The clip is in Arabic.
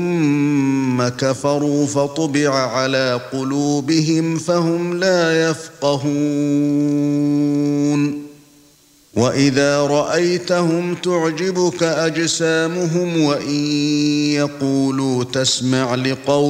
ثُمَّ كَفَرُوا فَطُبِعَ عَلَى قُلُوبِهِمْ فَهُمْ لَا يَفْقَهُونَ وَإِذَا رَأَيْتَهُمْ تُعْجِبُكَ أَجْسَامُهُمْ وَإِن يَقُولُوا تَسْمَعْ لِقَوْلِهِمْ